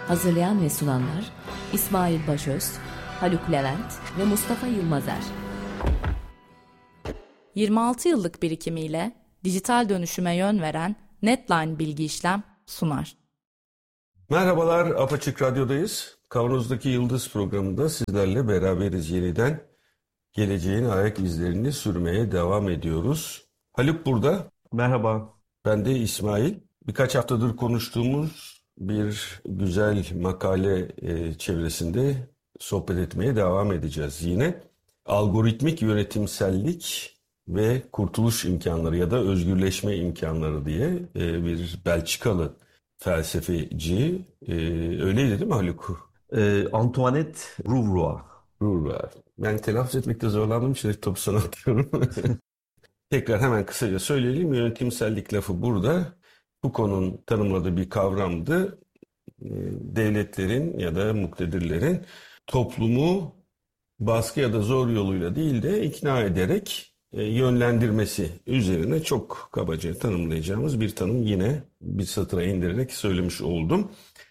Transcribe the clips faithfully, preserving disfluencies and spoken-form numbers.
Hazırlayan ve sunanlar İsmail Başöz, Haluk Levent ve Mustafa Yılmazer. yirmi altı yıllık birikimiyle dijital dönüşüme yön veren Netline Bilgi İşlem sunar. Merhabalar, Apaçık Radyo'dayız. Kavanoz'daki Yıldız programında sizlerle beraberiz yeniden. Geleceğin ayak izlerini sürmeye devam ediyoruz. Haluk burada. Merhaba. Ben de İsmail. Birkaç haftadır konuştuğumuz bir güzel makale e, çevresinde sohbet etmeye devam edeceğiz yine. Algoritmik yönetimsellik ve kurtuluş imkanları ya da özgürleşme imkanları diye e, bir Belçikalı felsefeci, e, öyleydi değil mi Haluk? Ee, Antoinette Rouvroy. Rouvroy. Ben telaffuz etmekte zorlandığım için topu sana atıyorum. Tekrar hemen kısaca söyleyelim. Yönetimsellik lafı burada. Foucault'un tanımladığı bir kavramdı. Devletlerin ya da muktedirlerin toplumu baskı ya da zor yoluyla değil de ikna ederek yönlendirmesi üzerine çok kabaca tanımlayacağımız bir tanım yine bir satıra indirerek söylemiş oldum.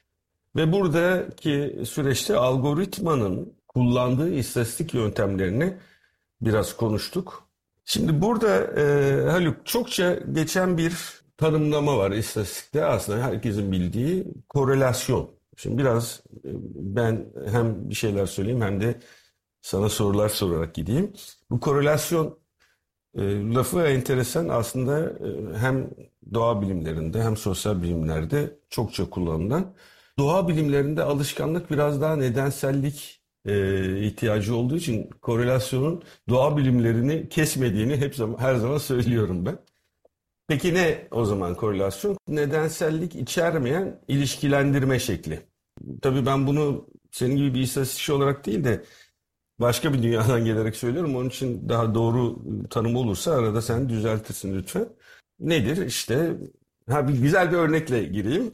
Ve buradaki süreçte algoritmanın kullandığı istatistik yöntemlerini biraz konuştuk. Şimdi burada e, Haluk çokça geçen bir tanımlama var istatistikte, aslında herkesin bildiği korelasyon. Şimdi biraz e, ben hem bir şeyler söyleyeyim hem de sana sorular sorarak gideyim. Bu korelasyon e, lafı enteresan aslında, e, hem doğa bilimlerinde hem sosyal bilimlerde çokça kullanılan. Doğa bilimlerinde alışkanlık biraz daha nedensellik e, ihtiyacı olduğu için korelasyonun doğa bilimlerini kesmediğini hep zaman, her zaman söylüyorum ben. Peki ne o zaman korelasyon? Nedensellik içermeyen ilişkilendirme şekli. Tabii ben bunu senin gibi bir istatistikçi olarak değil de başka bir dünyadan gelerek söylüyorum. Onun için daha doğru tanım olursa arada sen düzeltirsin lütfen. Nedir? İşte ha, bir güzel bir örnekle gireyim.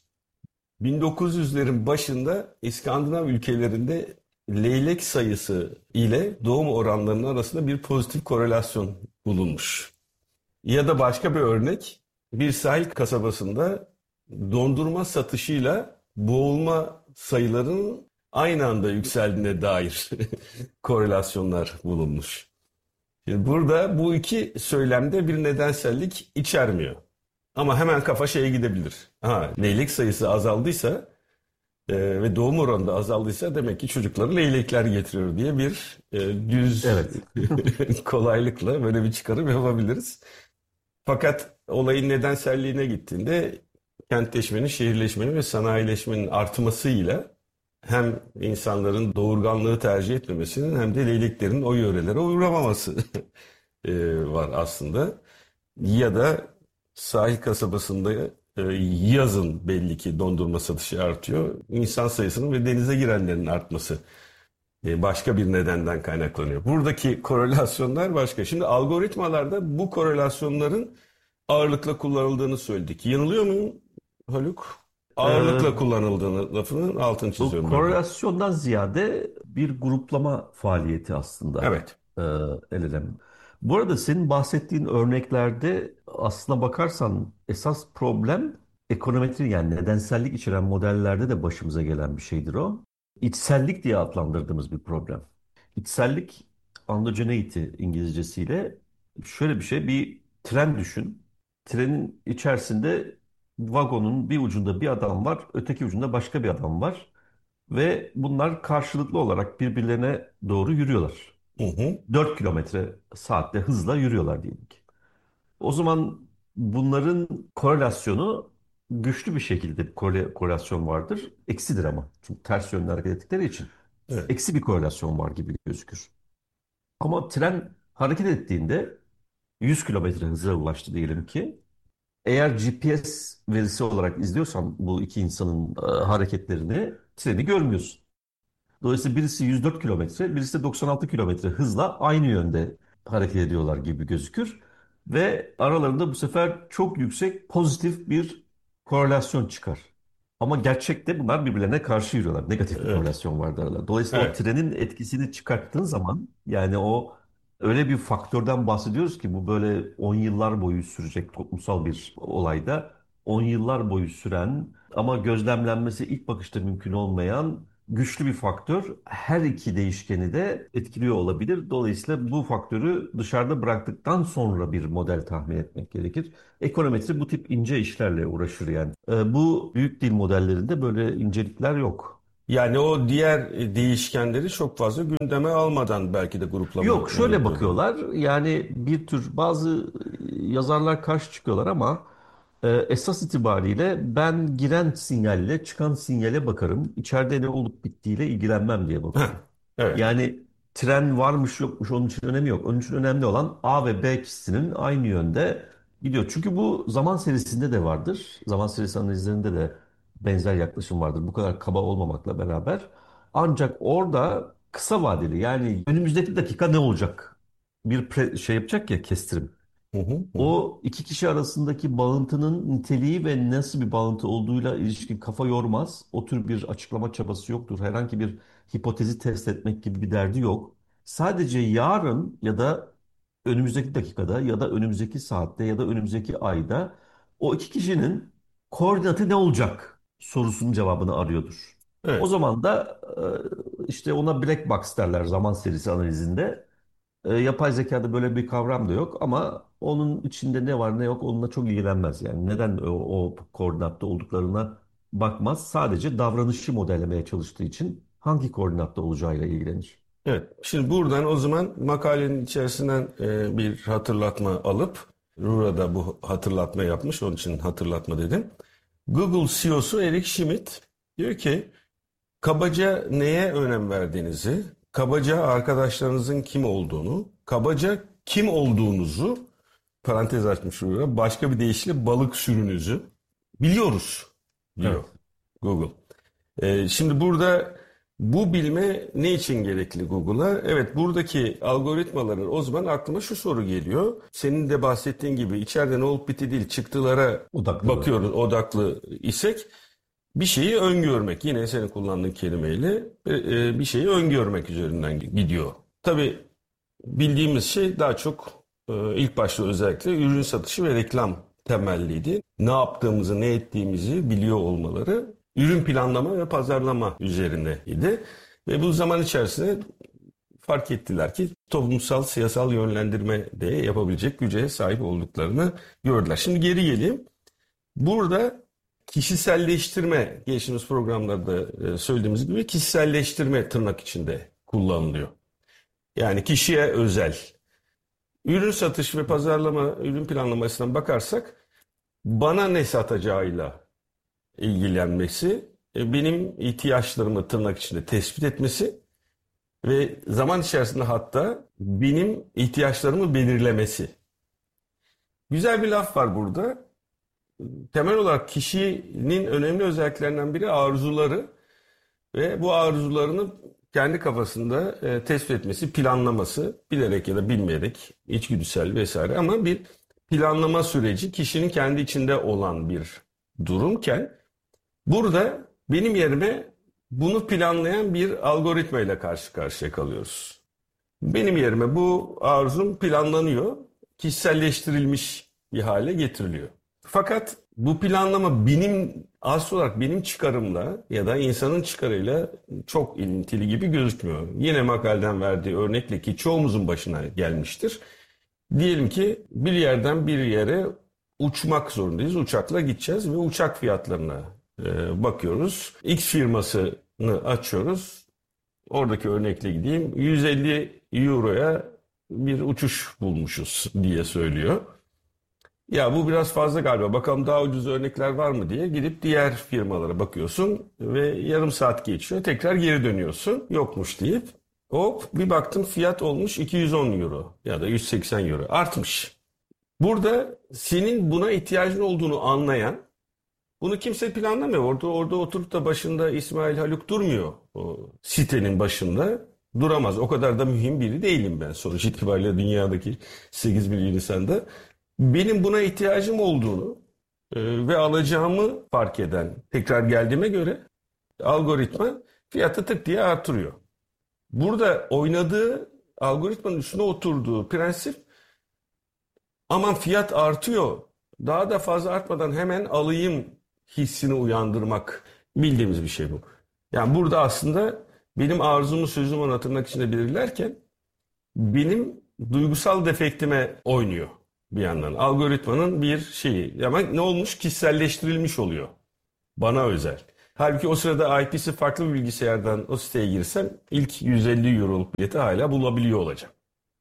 bin dokuz yüzlerin başında İskandinav ülkelerinde leylek sayısı ile doğum oranlarının arasında bir pozitif korelasyon bulunmuş. Ya da başka bir örnek, bir sahil kasabasında dondurma satışıyla boğulma sayılarının aynı anda yükseldiğine dair korelasyonlar bulunmuş. Şimdi burada bu iki söylemde bir nedensellik içermiyor. Ama hemen kafa şeye gidebilir. Ha, leylek sayısı azaldıysa e, ve doğum oranı da azaldıysa demek ki çocukları leylekler getiriyor diye bir e, düz Evet. kolaylıkla böyle bir çıkarım yapabiliriz. Fakat olayın nedenselliğine gittiğinde kentleşmenin, şehirleşmenin ve sanayileşmenin artmasıyla hem insanların doğurganlığı tercih etmemesinin hem de leyleklerin o yörelere uğramaması e, var aslında. Ya da sahil kasabasında e, yazın belli ki dondurma satışı artıyor. İnsan sayısının ve denize girenlerin artması e, başka bir nedenden kaynaklanıyor. Buradaki korelasyonlar başka. Şimdi algoritmalarda bu korelasyonların ağırlıkla kullanıldığını söyledik. Yanılıyor muyum Haluk? Ağırlıkla Ee, kullanıldığını lafının altını Bu çiziyorum. korelasyondan ziyade bir gruplama faaliyeti aslında. Evet. Ee, el ele. Bu arada senin bahsettiğin örneklerde aslına bakarsan esas problem ekonometri, yani nedensellik içeren modellerde de başımıza gelen bir şeydir o. İçsellik diye adlandırdığımız bir problem. İçsellik, endogeneity İngilizcesiyle şöyle bir şey: bir tren düşün. Trenin içerisinde vagonun bir ucunda bir adam var, öteki ucunda başka bir adam var ve bunlar karşılıklı olarak birbirlerine doğru yürüyorlar. Hı hı. dört kilometre saatte hızla yürüyorlar diyelim ki. O zaman bunların korelasyonu güçlü bir şekilde bir kore- korelasyon vardır. Eksidir ama. Çünkü ters yönde hareket ettikleri için Evet. eksi bir korelasyon var gibi gözükür. Ama tren hareket ettiğinde yüz kilometre hıza ulaştı diyelim ki. Eğer G P S verisi olarak izliyorsan bu iki insanın e, hareketlerini, treni görmüyorsun. Dolayısıyla birisi yüz dört kilometre, birisi de doksan altı kilometre hızla aynı yönde hareket ediyorlar gibi gözükür. Ve aralarında bu sefer çok yüksek pozitif bir korelasyon çıkar. Ama gerçekte bunlar birbirlerine karşı yürüyorlar. Negatif bir Evet. korelasyon vardır aralarında. Dolayısıyla o Evet. trenin etkisini çıkarttığın zaman, yani o öyle bir faktörden bahsediyoruz ki bu böyle on yıllar boyu sürecek toplumsal bir olayda. on yıllar boyu süren ama gözlemlenmesi ilk bakışta mümkün olmayan güçlü bir faktör. Her iki değişkeni de etkiliyor olabilir. Dolayısıyla bu faktörü dışarıda bıraktıktan sonra bir model tahmin etmek gerekir. Ekonometri bu tip ince işlerle uğraşır yani. Ee, bu büyük dil modellerinde böyle incelikler yok. Yani o diğer değişkenleri çok fazla gündeme almadan belki de gruplama Yok, şöyle yapıyorlar. bakıyorlar. Yani bir tür bazı yazarlar karşı çıkıyorlar ama e, esas itibariyle ben giren sinyalle çıkan sinyale bakarım. İçeride ne olup bittiğiyle ilgilenmem diye Heh, bakıyor. evet. Yani tren varmış yokmuş onun için önemi yok. Onun için önemli olan A ve B ikisinin aynı yönde gidiyor. Çünkü bu zaman serisinde de vardır. Zaman serisi analizlerinde de benzer yaklaşım vardır. Bu kadar kaba olmamakla beraber. Ancak orada kısa vadeli yani önümüzdeki dakika ne olacak? Bir pre- şey yapacak ya kestirim. Hı hı, hı hı. O iki kişi arasındaki bağıntının niteliği ve nasıl bir bağıntı olduğuyla ilişkin kafa yormaz. O tür bir açıklama çabası yoktur. Herhangi bir hipotezi test etmek gibi bir derdi yok. Sadece yarın ya da önümüzdeki dakikada ya da önümüzdeki saatte ya da önümüzdeki ayda o iki kişinin koordinatı ne olacak sorusunun cevabını arıyordur. O Evet. zaman da e, işte ona black box derler zaman serisi analizinde. E, yapay zekada böyle bir kavram da yok ama onun içinde ne var ne yok onunla çok ilgilenmez. Yani neden o, o koordinatta olduklarına bakmaz. Sadece davranışı modellemeye çalıştığı için hangi koordinatta olacağıyla ilgilenir. Evet. Şimdi buradan o zaman makalenin içerisinden e, bir hatırlatma alıp Rura da bu hatırlatma yapmış. Onun için hatırlatma dedim. Google C E O'su Eric Schmidt diyor ki kabaca neye önem verdiğinizi, kabaca arkadaşlarınızın kim olduğunu, kabaca kim olduğunuzu parantez açmış Rura, başka bir deyişle balık sürünüzü biliyoruz diyor Evet. Google. Ee, şimdi burada bu bilme ne için gerekli Google'a? Evet, buradaki algoritmaların o zaman aklıma şu soru geliyor. Senin de bahsettiğin gibi içeride ne olup bitti değil çıktılara Odaklı. bakıyoruz odaklı isek bir şeyi öngörmek. Yine senin kullandığın kelimeyle e, bir şeyi öngörmek üzerinden gidiyor. Tabii bildiğimiz şey daha çok e, ilk başta özellikle ürün satışı ve reklam temelliydi. Ne yaptığımızı, ne ettiğimizi biliyor olmaları ürün planlama ve pazarlama üzerineydi. Ve bu zaman içerisinde fark ettiler ki toplumsal, siyasal yönlendirme de yapabilecek güce sahip olduklarını gördüler. Şimdi geri geleyim. Burada kişiselleştirme, geçtiğimiz programlarda e, söylediğimiz gibi kişiselleştirme tırnak içinde kullanılıyor. Yani kişiye özel. Ürün satış ve pazarlama, ürün planlamasından bakarsak bana ne satacağıyla ilgilenmesi, e, benim ihtiyaçlarımı tırnak içinde tespit etmesi ve zaman içerisinde hatta benim ihtiyaçlarımı belirlemesi. Güzel bir laf var burada. Temel olarak kişinin önemli özelliklerinden biri arzuları ve bu arzularını kendi kafasında e, tespit etmesi, planlaması, bilerek ya da bilmeyerek, içgüdüsel vesaire ama bir planlama süreci kişinin kendi içinde olan bir durumken burada benim yerime bunu planlayan bir algoritma ile karşı karşıya kalıyoruz. Benim yerime bu arzum planlanıyor, kişiselleştirilmiş bir hale getiriliyor. Fakat bu planlama benim asıl olarak benim çıkarımla ya da insanın çıkarıyla çok ilintili gibi gözükmüyor. Yine makaleden verdiği örnekle ki çoğumuzun başına gelmiştir. Diyelim ki bir yerden bir yere uçmak zorundayız. Uçakla gideceğiz ve uçak fiyatlarına e, bakıyoruz. X firmasını açıyoruz. Oradaki örnekle gideyim. yüz elli euroya bir uçuş bulmuşuz diye söylüyor. Ya bu biraz fazla galiba. Bakalım daha ucuz örnekler var mı diye gidip diğer firmalara bakıyorsun ve yarım saat geçiyor. Tekrar geri dönüyorsun. Yokmuş deyip hop bir baktım fiyat olmuş iki yüz on euro ya da yüz seksen euro artmış. Burada senin buna ihtiyacın olduğunu anlayan, bunu kimse planlamıyor. Orada orada oturup da başında İsmail Haluk durmuyor. O sitenin başında duramaz. O kadar da mühim biri değilim ben sonuç itibariyle dünyadaki sekiz milyon insanda. Benim buna ihtiyacım olduğunu e, ve alacağımı fark eden tekrar geldiğime göre algoritma fiyatı tık diye artırıyor. Burada oynadığı algoritmanın üstüne oturduğu prensip aman fiyat artıyor daha da fazla artmadan hemen alayım hissini uyandırmak, bildiğimiz bir şey bu. Yani burada aslında benim arzumu sözümü ona tırnak içinde belirlerken benim duygusal defektime oynuyor bir yandan. Algoritmanın bir şeyi. Ama ne olmuş? Kişiselleştirilmiş oluyor. Bana özel. Halbuki o sırada I P'si farklı bir bilgisayardan o siteye girsem ilk yüz elli euroluk bileti hala bulabiliyor olacağım.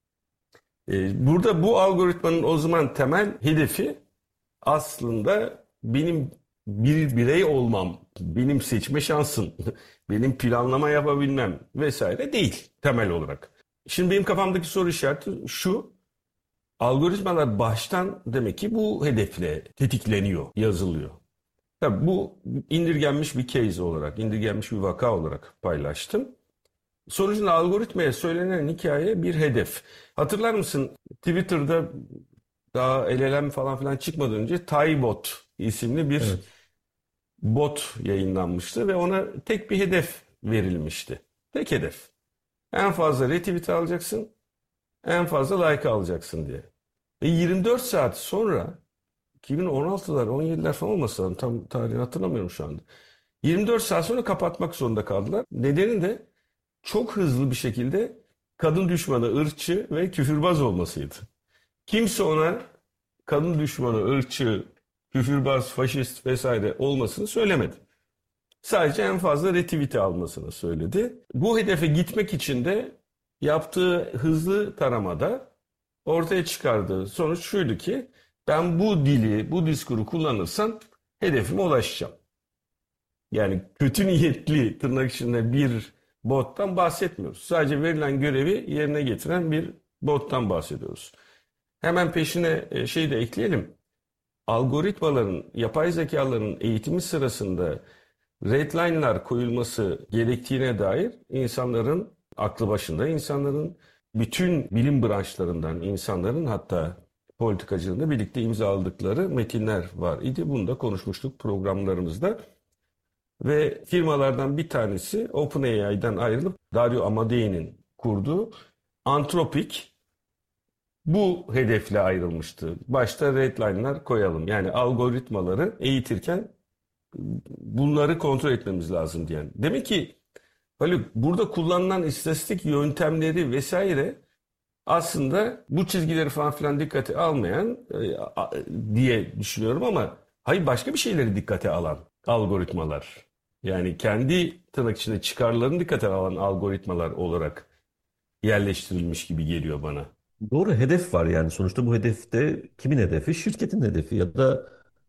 Ee, burada bu algoritmanın o zaman temel hedefi aslında benim bir birey olmam, benim seçme şansım, benim planlama yapabilmem vesaire değil temel olarak. Şimdi benim kafamdaki soru işareti şu: algoritmalar baştan demek ki bu hedefle tetikleniyor, yazılıyor. Tabii bu indirgenmiş bir case olarak, indirgenmiş bir vaka olarak paylaştım. Sonucunda algoritmaya söylenen hikaye bir hedef. Hatırlar mısın Twitter'da daha L L M falan filan çıkmadan önce Taibot isimli bir Evet. bot yayınlanmıştı ve ona tek bir hedef verilmişti. Tek hedef. En fazla retweet alacaksın, en fazla like alacaksın diye. Ve yirmi dört saat sonra iki bin on altılar, on yediler falan olması lazım. Tam tarihini hatırlamıyorum şu anda. yirmi dört saat sonra kapatmak zorunda kaldılar. Nedeni de çok hızlı bir şekilde kadın düşmanı, ırkçı ve küfürbaz olmasıydı. Kimse ona kadın düşmanı, ırkçı, küfürbaz, faşist vesaire olmasını söylemedi. Sadece en fazla retweet'i almasını söyledi. Bu hedefe gitmek için de yaptığı hızlı taramada ortaya çıkardığı sonuç şuydu ki ben bu dili, bu diskuru kullanırsam hedefime ulaşacağım. Yani kötü niyetli tırnak içinde bir bottan bahsetmiyoruz. Sadece verilen görevi yerine getiren bir bottan bahsediyoruz. Hemen peşine e, şey de ekleyelim. Algoritmaların, yapay zekaların eğitimi sırasında redline'lar koyulması gerektiğine dair insanların, aklı başında insanların, bütün bilim branşlarından insanların, hatta politikacının da birlikte imzaladıkları metinler var idi. Bunu da konuşmuştuk programlarımızda. Ve firmalardan bir tanesi OpenAI'den ayrılıp Dario Amadei'nin kurduğu Anthropic bu hedefle ayrılmıştı. Başta redline'lar koyalım. Yani algoritmaları eğitirken bunları kontrol etmemiz lazım diyen. Demek ki Haluk, burada kullanılan istatistik yöntemleri vesaire aslında bu çizgileri falan filan dikkate almayan e, a- diye düşünüyorum ama hayır, başka bir şeyleri dikkate alan algoritmalar. Yani kendi tırnak içinde çıkarlarını dikkate alan algoritmalar olarak yerleştirilmiş gibi geliyor bana. Doğru, hedef var yani. Sonuçta bu hedefte kimin hedefi? Şirketin hedefi ya da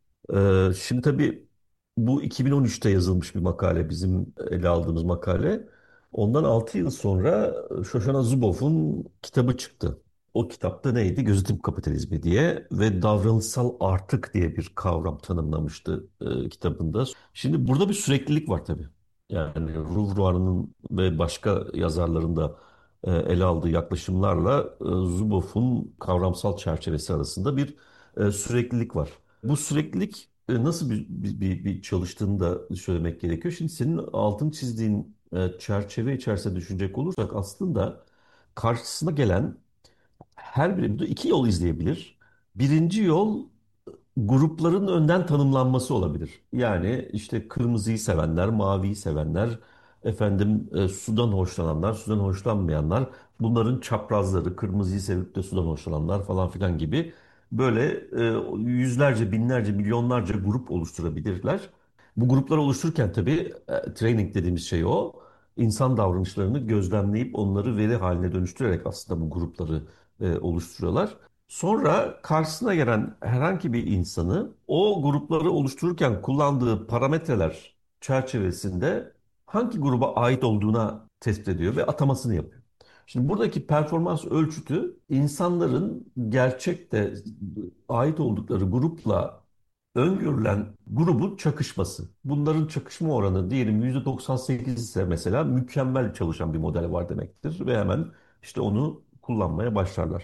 e, şimdi tabii bu iki bin on üçte yazılmış bir makale, bizim ele aldığımız makale. Ondan altı yıl sonra Shoshana Zuboff'un kitabı çıktı. O kitapta neydi? Gözetim kapitalizmi diye ve davranışsal artık diye bir kavram tanımlamıştı e, kitabında. Şimdi burada bir süreklilik var tabii. Yani Ruth Ruan'ın ve başka yazarların da e, ele aldığı yaklaşımlarla e, Zuboff'un kavramsal çerçevesi arasında bir e, süreklilik var. Bu süreklilik e, nasıl bir, bir, bir, bir çalıştığını da söylemek gerekiyor. Şimdi senin altın çizdiğin e, çerçeve içerisinde düşünecek olursak aslında karşısına gelen her biri burada iki yol izleyebilir. Birinci yol grupların önden tanımlanması olabilir. Yani işte kırmızıyı sevenler, maviyi sevenler, efendim e, sudan hoşlananlar, sudan hoşlanmayanlar, bunların çaprazları, kırmızıyı sevip de sudan hoşlananlar falan filan gibi böyle e, yüzlerce, binlerce, milyonlarca grup oluşturabilirler. Bu grupları oluştururken tabii e, training dediğimiz şey o. İnsan davranışlarını gözlemleyip onları veri haline dönüştürerek aslında bu grupları e, oluşturuyorlar. Sonra karşısına gelen herhangi bir insanı o grupları oluştururken kullandığı parametreler çerçevesinde hangi gruba ait olduğuna tespit ediyor ve atamasını yapıyor. Şimdi buradaki performans ölçütü insanların gerçekte ait oldukları grupla öngörülen grubun çakışması. Bunların çakışma oranı diyelim yüzde doksan sekiz ise mesela mükemmel çalışan bir model var demektir ve hemen işte onu kullanmaya başlarlar.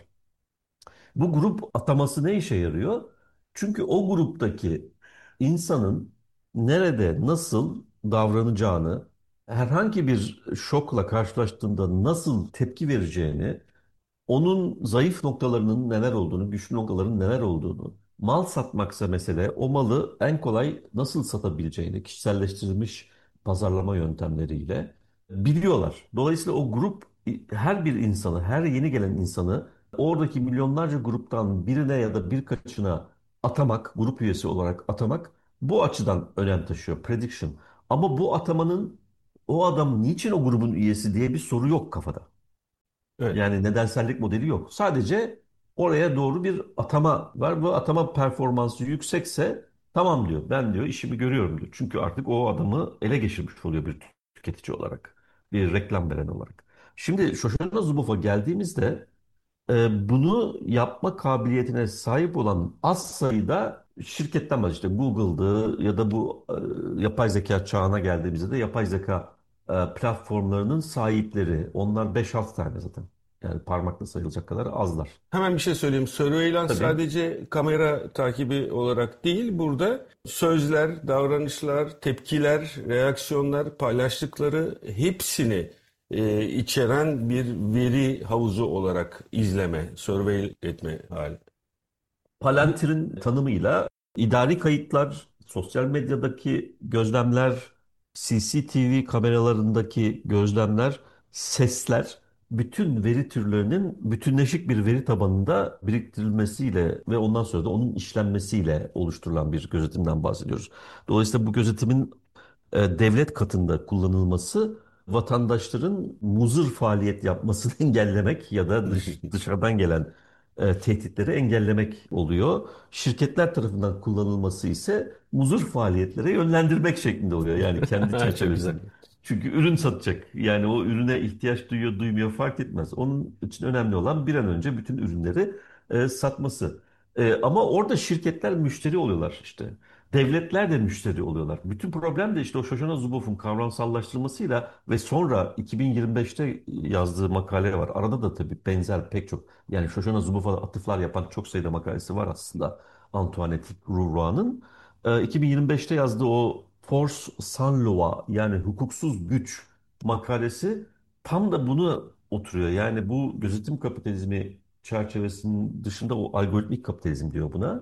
Bu grup ataması ne işe yarıyor? Çünkü o gruptaki insanın nerede, nasıl davranacağını, herhangi bir şokla karşılaştığında nasıl tepki vereceğini, onun zayıf noktalarının neler olduğunu, güçlü noktalarının neler olduğunu, Mal satmaksa mesele, o malı en kolay nasıl satabileceğini kişiselleştirilmiş pazarlama yöntemleriyle biliyorlar. Dolayısıyla o grup her bir insanı, her yeni gelen insanı oradaki milyonlarca gruptan birine ya da birkaçına atamak, grup üyesi olarak atamak bu açıdan önem taşıyor. Prediction. Ama bu atamanın o adam niçin o grubun üyesi diye bir soru yok kafada. Evet. Yani nedensellik modeli yok. Sadece oraya doğru bir atama var. Bu atama performansı yüksekse tamam diyor. Ben diyor işimi görüyorum diyor. Çünkü artık o adamı ele geçirmiş oluyor bir tüketici olarak. Bir reklam veren olarak. Şimdi Shoshana Zuboff'a geldiğimizde e, bunu yapma kabiliyetine sahip olan az sayıda şirketten var. İşte Google'dı ya da bu e, yapay zeka çağına geldiğimizde de yapay zeka e, platformlarının sahipleri. Onlar beş altı tane zaten. Yani parmakla sayılacak kadar azlar. Hemen bir şey söyleyeyim. Surveillance Tabii. sadece kamera takibi olarak değil, burada sözler, davranışlar, tepkiler, reaksiyonlar, paylaştıkları hepsini e, içeren bir veri havuzu olarak izleme, surveil etme hali. Palantir'in tanımıyla idari kayıtlar, sosyal medyadaki gözlemler, C C T V kameralarındaki gözlemler, sesler, bütün veri türlerinin bütünleşik bir veri tabanında biriktirilmesiyle ve ondan sonra da onun işlenmesiyle oluşturulan bir gözetimden bahsediyoruz. Dolayısıyla bu gözetimin e, devlet katında kullanılması vatandaşların muzır faaliyet yapmasını engellemek ya da dış, dışarıdan gelen e, tehditleri engellemek oluyor. Şirketler tarafından kullanılması ise muzur faaliyetlere yönlendirmek şeklinde oluyor. Yani kendi Çok güzel. çerçevesinde. Çünkü ürün satacak. Yani o ürüne ihtiyaç duyuyor, duymuyor fark etmez. Onun için önemli olan bir an önce bütün ürünleri e, satması. E, ama orada şirketler müşteri oluyorlar işte. Devletler de müşteri oluyorlar. Bütün problem de işte o Shoshana Zuboff'un kavramsallaştırmasıyla ve sonra iki bin yirmi beşte yazdığı makale var. Arada da tabii benzer pek çok, yani Shoshana Zuboff'a atıflar yapan çok sayıda makalesi var aslında Antoinette Rouroi'nın. Ee, iki bin yirmi beşte yazdığı o Force Sans Loi, yani hukuksuz güç makalesi tam da bunu oturuyor. Yani bu gözetim kapitalizmi çerçevesinin dışında o algoritmik kapitalizm diyor buna.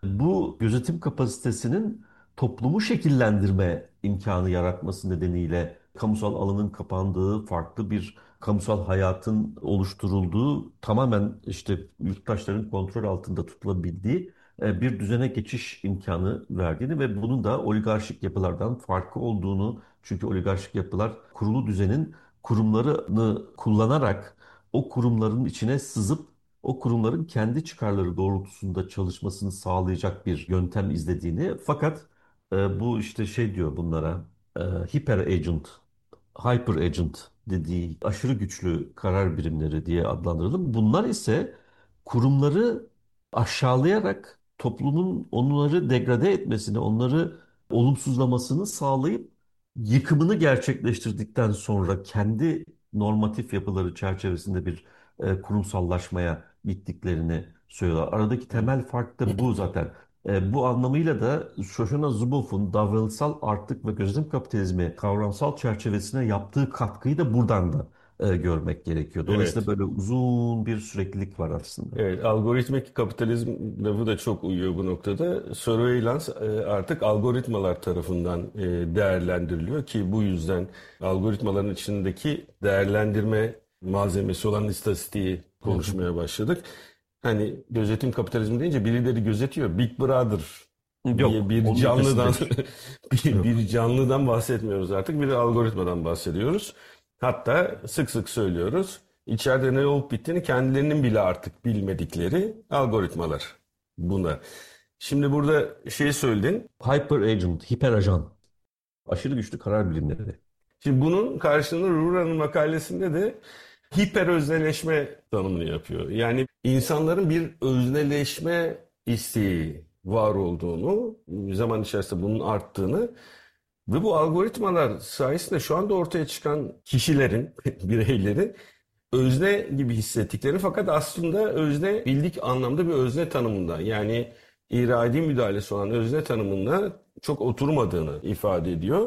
Bu gözetim kapasitesinin toplumu şekillendirme imkanı yaratması nedeniyle kamusal alanın kapandığı, farklı bir kamusal hayatın oluşturulduğu, tamamen işte yurttaşların kontrol altında tutulabildiği e, bir düzene geçiş imkanı verdiğini ve bunun da oligarşik yapılardan farklı olduğunu, çünkü oligarşik yapılar kurulu düzenin kurumlarını kullanarak o kurumların içine sızıp o kurumların kendi çıkarları doğrultusunda çalışmasını sağlayacak bir yöntem izlediğini, fakat e, bu işte şey diyor bunlara, e, hyper agent, hyper agent dediği aşırı güçlü karar birimleri diye adlandıralım. Bunlar ise kurumları aşağılayarak toplumun onları degrade etmesini, onları olumsuzlamasını sağlayıp yıkımını gerçekleştirdikten sonra kendi normatif yapıları çerçevesinde bir e, kurumsallaşmaya gittiklerini söylüyorlar. Aradaki temel fark da bu zaten. E, bu anlamıyla da Shoshana Zuboff'un davranışsal artık ve gözetim kapitalizmi kavramsal çerçevesine yaptığı katkıyı da buradan da e, görmek gerekiyor. Dolayısıyla Evet. böyle uzun bir süreklilik var aslında. Evet, algoritmik kapitalizm lafı da çok uyuyor bu noktada. Surveillance e, artık algoritmalar tarafından e, değerlendiriliyor ki bu yüzden algoritmaların içindeki değerlendirme malzemesi olan istatistiği konuşmaya başladık. Hani gözetim kapitalizmi deyince birileri gözetiyor. Big Brother diye Yok, bir onun canlıdan ötesindedir. bir, Yok. bir canlıdan bahsetmiyoruz artık. Bir algoritmadan bahsediyoruz. Hatta sık sık söylüyoruz. İçeride ne olup bittiğini kendilerinin bile artık bilmedikleri algoritmalar buna. Şimdi burada şey söyledin. Hyper agent, hiper ajan, aşırı güçlü karar birimleri. Şimdi bunun karşılığında Rura'nın makalesinde de hiper özneleşme tanımını yapıyor. Yani insanların bir özneleşme isteği var olduğunu, zaman içerisinde bunun arttığını ve bu algoritmalar sayesinde şu anda ortaya çıkan kişilerin, bireylerin özne gibi hissettiklerini, fakat aslında özne bildik anlamda bir özne tanımında, yani iradi müdahalesi olan özne tanımında çok oturmadığını ifade ediyor.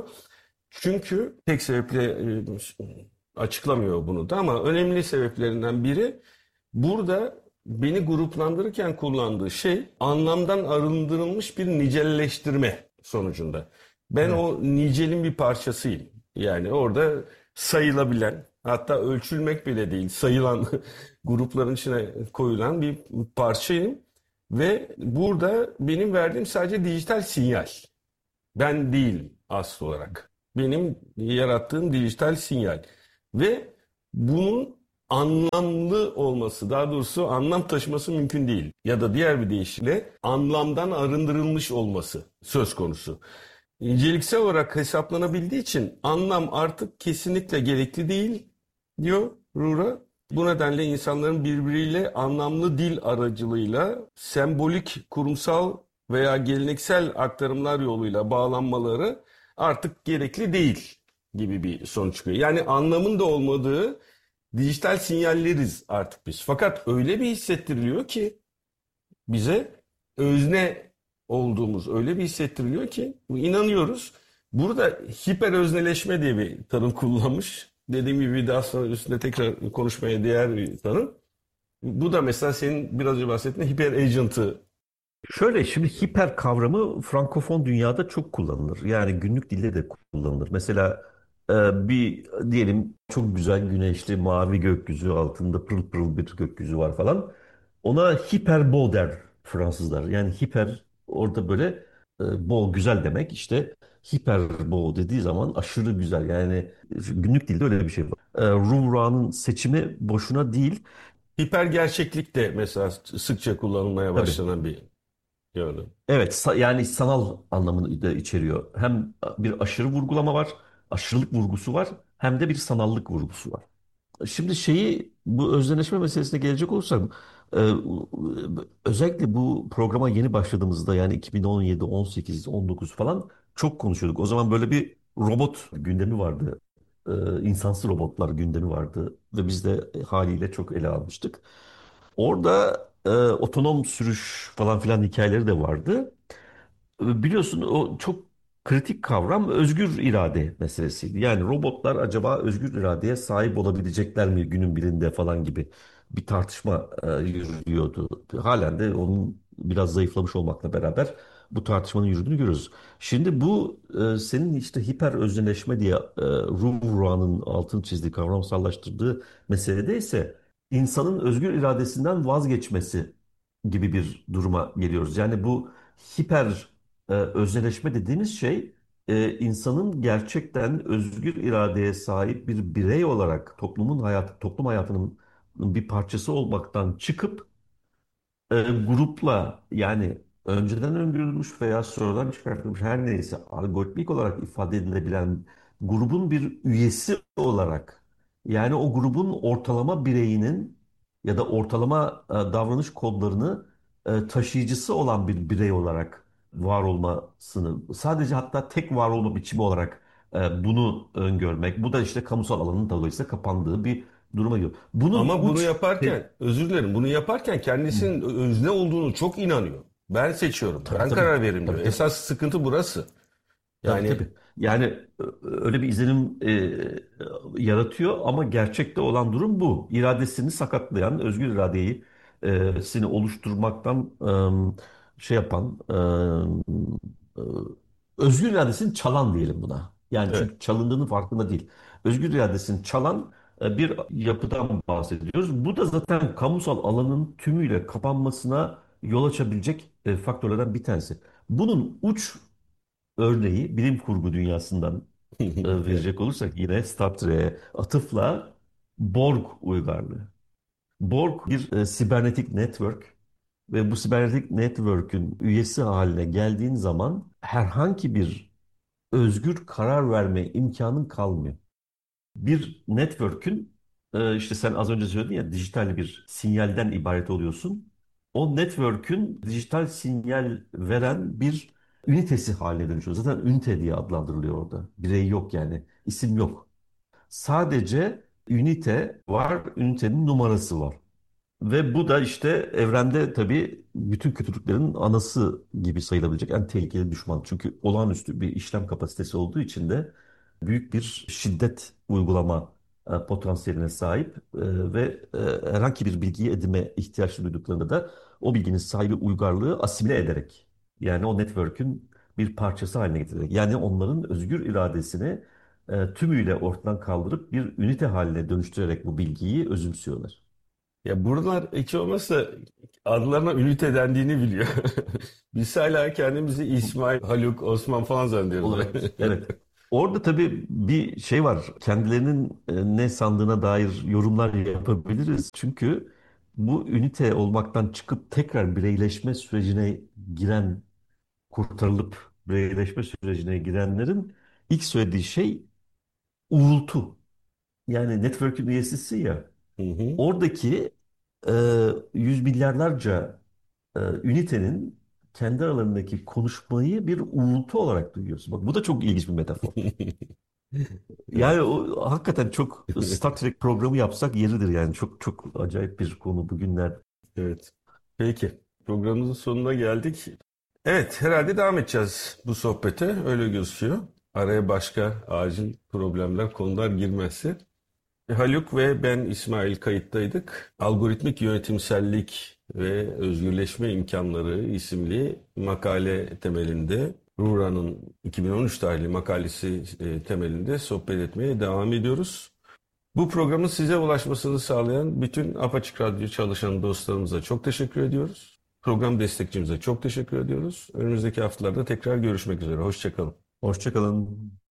Çünkü tek sebeple e, açıklamıyor bunu da, ama önemli sebeplerinden biri burada beni gruplandırırken kullandığı şey anlamdan arındırılmış bir nicelleştirme sonucunda. Ben Evet. o nicelin bir parçasıyım. Yani orada sayılabilen, hatta ölçülmek bile değil, sayılan grupların içine koyulan bir parçayım. Ve burada benim verdiğim sadece dijital sinyal. Ben değil asıl olarak. Benim yarattığım dijital sinyal. Ve bunun anlamlı olması, daha doğrusu anlam taşıması mümkün değil. Ya da diğer bir deyişle anlamdan arındırılmış olması söz konusu. İnceliksel olarak hesaplanabildiği için anlam artık kesinlikle gerekli değil diyor Rura. Bu nedenle insanların birbiriyle anlamlı dil aracılığıyla sembolik, kurumsal veya geleneksel aktarımlar yoluyla bağlanmaları artık gerekli değil gibi bir sonuç çıkıyor. Yani anlamın da olmadığı dijital sinyalleriz artık biz. Fakat öyle bir hissettiriliyor ki bize özne olduğumuz öyle bir hissettiriliyor ki inanıyoruz. Burada hiper özneleşme diye bir tanım kullanmış. Dediğim gibi daha sonra üstünde tekrar konuşmaya değer bir tanım. Bu da mesela senin biraz önce bahsettiğin hiper agent'ı. Şöyle şimdi hiper kavramı Frankofon dünyada çok kullanılır. Yani günlük dilde de kullanılır. Mesela e, bir diyelim çok güzel güneşli mavi gökyüzü altında pırıl pırıl bir gökyüzü var falan. Ona hiperbo der Fransızlar. Yani hiper orada böyle e, bo güzel demek. İşte hiperbo dediği zaman aşırı güzel. Yani günlük dilde öyle bir şey var. E, Rumra'nın seçimi boşuna değil. Hiper gerçeklik de mesela sıkça kullanılmaya Tabii. başlanan bir yöntem. Evet, sa- yani sanal anlamını da içeriyor. Hem bir aşırı vurgulama var, aşırılık vurgusu var, hem de bir sanallık vurgusu var. Şimdi şeyi bu özdeşleşme meselesine gelecek olursam e, özellikle bu programa yeni başladığımızda yani iki bin on yedi, on sekiz, on dokuz falan çok konuşuyorduk. O zaman böyle bir robot gündemi vardı. E, insansız robotlar gündemi vardı ve biz de haliyle çok ele almıştık. Orada e, otonom sürüş falan filan hikayeleri de vardı. Biliyorsun o çok kritik kavram özgür irade meselesiydi. Yani robotlar acaba özgür iradeye sahip olabilecekler mi günün birinde falan gibi bir tartışma e, yürüyordu. Halen de onun biraz zayıflamış olmakla beraber bu tartışmanın yürüdüğünü görüyoruz. Şimdi bu e, senin işte hiper özneleşme diye e, Ruvrua'nın altını çizdiği kavramsallaştırdığı meselede ise insanın özgür iradesinden vazgeçmesi gibi bir duruma geliyoruz. Yani bu hiper e, özneleşme dediğimiz şey e, insanın gerçekten özgür iradeye sahip bir birey olarak toplumun hayatı, toplum hayatının bir parçası olmaktan çıkıp e, grupla yani önceden öngörülmüş veya sonradan çıkartılmış her neyse algoritmik olarak ifade edilebilen grubun bir üyesi olarak yani o grubun ortalama bireyinin ya da ortalama e, davranış kodlarını e, taşıyıcısı olan bir birey olarak var olmasını sadece hatta tek var olma biçimi olarak e, bunu öngörmek. Bu da işte kamusal alanın dolayısıyla kapandığı bir duruma geliyor. Bunun Ama bunu uç yaparken, özür dilerim, bunu yaparken kendisinin özne olduğunu çok inanıyor. Ben seçiyorum, tabii ben tabii. karar veririm diyor. Tabii tabii. Esas sıkıntı burası. Tabii Yani tabii. Yani ö- öyle bir izlenim e, yaratıyor ama gerçekte olan durum bu. İradesini sakatlayan, özgür iradeyi e, sini oluşturmaktan e, şey yapan, e, e, özgür iradesini çalan diyelim buna. Yani evet. çünkü çalındığının farkında değil. Özgür iradesini çalan e, bir yapıdan bahsediyoruz. Bu da zaten kamusal alanın tümüyle kapanmasına yol açabilecek e, faktörlerden bir tanesi. Bunun uç örneği bilim kurgu dünyasından e, Evet. verecek olursak yine Star Trek'e atıfla Borg uygarlığı. Borg bir e, sibernetik network ve bu sibernetik network'ün üyesi haline geldiğin zaman herhangi bir özgür karar verme imkanın kalmıyor. Bir network'ün e, işte sen az önce söyledin ya dijital bir sinyalden ibaret oluyorsun. O network'ün dijital sinyal veren bir ünitesi haline dönüşüyor. Zaten ünite diye adlandırılıyor orada. Birey yok yani. İsim yok. Sadece ünite var, ünitenin numarası var. Ve bu da işte evrende tabii bütün kötülüklerin anası gibi sayılabilecek en tehlikeli düşman. Çünkü olağanüstü bir işlem kapasitesi olduğu için de büyük bir şiddet uygulama e, potansiyeline sahip e, ve e, herhangi bir bilgiyi edinme ihtiyaç duyduklarında da o bilginin sahibi uygarlığı asimile ederek, yani o network'ün bir parçası haline getirerek, yani onların özgür iradesini e, tümüyle ortadan kaldırıp bir ünite haline dönüştürerek bu bilgiyi özümsüyorlar. Ya buralar hiç olmazsa adlarına ünite dendiğini biliyor. Biz hala kendimizi İsmail, Haluk, Osman falan zannediyoruz. Olabilir. Evet. Orada tabii bir şey var. Kendilerinin e, ne sandığına dair yorumlar yapabiliriz. Çünkü bu ünite olmaktan çıkıp tekrar bireyleşme sürecine giren, kurtarılıp bireyleşme sürecine girenlerin ilk söylediği şey uğultu. Yani network'ün üyesisin ya. Hı hı. Oradaki e, yüz milyarlarca e, ünitenin kendi aralarındaki konuşmayı bir uğultu olarak duyuyorsun. Bak bu da çok ilginç bir metafor. Yani Evet. o hakikaten çok Star Trek programı yapsak yeridir yani. Çok çok acayip bir konu bugünler. Evet. Peki. Programımızın sonuna geldik. Evet, herhalde devam edeceğiz bu sohbete. Öyle gözüküyor. Araya başka acil problemler, konular girmezse. Haluk ve ben İsmail kayıttaydık. Algoritmik yönetimsellik ve özgürleşme imkanları isimli makale temelinde, Rura'nın iki bin on üç tarihli makalesi e, temelinde sohbet etmeye devam ediyoruz. Bu programın size ulaşmasını sağlayan bütün Apaçık Radyo çalışan dostlarımıza çok teşekkür ediyoruz. Program destekçimize çok teşekkür ediyoruz. Önümüzdeki haftalarda tekrar görüşmek üzere. Hoşça kalın. Hoşça kalın.